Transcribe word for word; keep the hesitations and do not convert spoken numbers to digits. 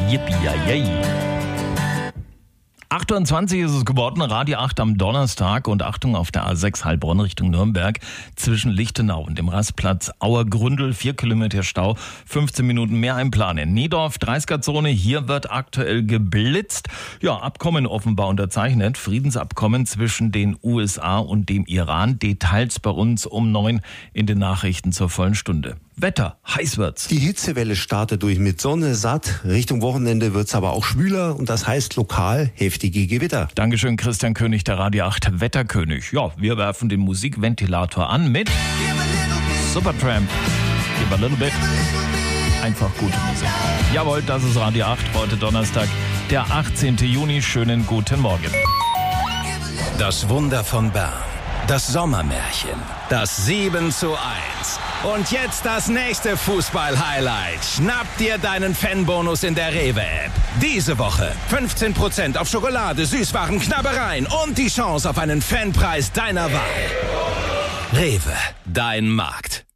Yippie, yay. achtundzwanzig ist es geworden, Radio acht am Donnerstag und Achtung auf der A sechs Heilbronn Richtung Nürnberg zwischen Lichtenau und dem Rastplatz Auergründel, vier Kilometer Stau, fünfzehn Minuten mehr einplanen. Niedorf, dreißiger-Zone, hier wird aktuell geblitzt. Ja, Abkommen offenbar unterzeichnet, Friedensabkommen zwischen den U S A und dem Iran. Details bei uns um neun in den Nachrichten zur vollen Stunde. Wetter, heiß wird's. Die Hitzewelle startet durch mit Sonne satt. Richtung Wochenende wird's aber auch schwüler und das heißt lokal heftige Gewitter. Dankeschön, Christian König, der Radio acht Wetterkönig. Ja, wir werfen den Musikventilator an mit Supertramp. Give a little bit. Einfach gute Musik. Jawohl, das ist Radio acht, heute Donnerstag, der achtzehnten Juni. Schönen guten Morgen. Das Wunder von Bern. Das Sommermärchen. Das sieben zu eins. Und jetzt das nächste Fußball-Highlight. Schnapp dir deinen Fanbonus in der Rewe-App. Diese Woche fünfzehn Prozent auf Schokolade, Süßwaren, Knabbereien und die Chance auf einen Fanpreis deiner Wahl. Rewe, dein Markt.